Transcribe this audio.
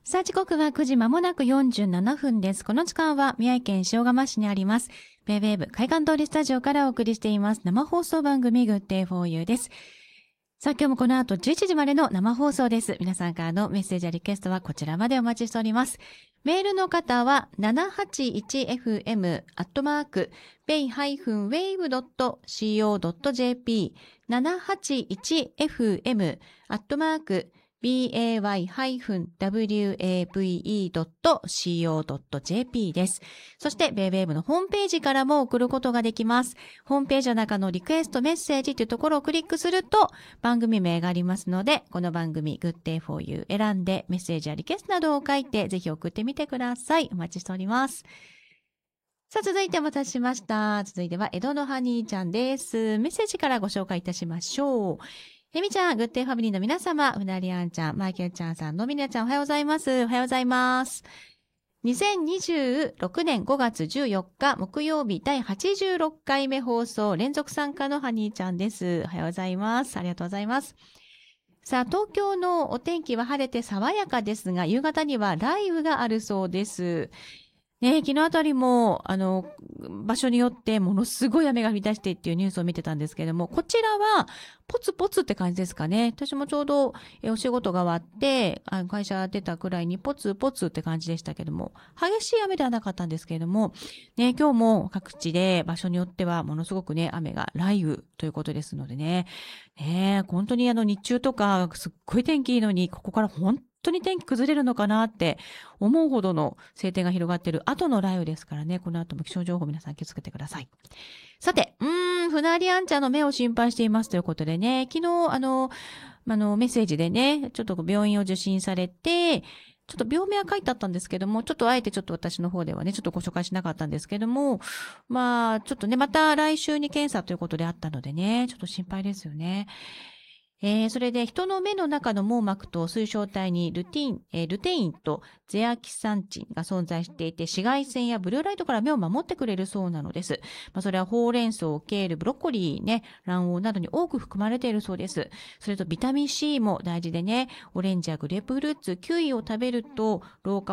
さあ時刻は9時まもなく47分です。この時間は宮城県塩釜市にありますベイウェーブ海岸通りスタジオからお送りしています生放送番組グッデイフォーユーです。さあ今日もこの後11時までの生放送です。皆さんからのメッセージやリクエストはこちらまでお待ちしております。メールの方は 781fm@bay-wave.co.jp 781fm@bay-wave.co.jp です。そしてベイウェーブのホームページからも送ることができます。ホームページの中のリクエストメッセージというところをクリックすると番組名がありますので、この番組 Good Day for You 選んでメッセージやリクエストなどを書いてぜひ送ってみてください。お待ちしております。さあ続いてお待たせしました。続いては江戸のハニーちゃんです。メッセージからご紹介いたしましょう。エミちゃん、グッデイファミリーの皆様、うなりあんちゃん、マイケルちゃんさん、のみなちゃんおはようございます。おはようございます。2026年5月14日木曜日第86回目放送連続参加のハニーちゃんです。おはようございます。ありがとうございます。さあ、東京のお天気は晴れて爽やかですが、夕方には雷雨があるそうです。ね、昨日あたりも、場所によってものすごい雨が降り出してっていうニュースを見てたんですけれども、こちらはポツポツって感じですかね。私もちょうどお仕事が終わって、会社出たくらいにポツポツって感じでしたけども、激しい雨ではなかったんですけれども、ね、今日も各地で場所によってはものすごくね、雨が雷雨ということですのでね、本当に日中とかすっごい天気いいのに、ここから本当に天気崩れるのかなって思うほどの晴天が広がっている後の雷雨ですからね、この後も気象情報皆さん気をつけてください。さて、ふなりあんちゃんの目を心配していますということでね、昨日メッセージでね、ちょっと病院を受診されて、ちょっと病名は書いてあったんですけども、ちょっとあえてちょっと私の方ではね、ちょっとご紹介しなかったんですけども、まあ、ちょっとね、また来週に検査ということであったのでね、ちょっと心配ですよね。それで人の目の中の網膜と水晶体にルテインとゼアキサンチンが存在していて、紫外線やブルーライトから目を守ってくれるそうなのです。それはほうれん草、ケール、ブロッコリーね、卵黄などに多く含まれているそうです。それとビタミン C も大事でね、オレンジやグレープフルーツ、キウイを食べると老化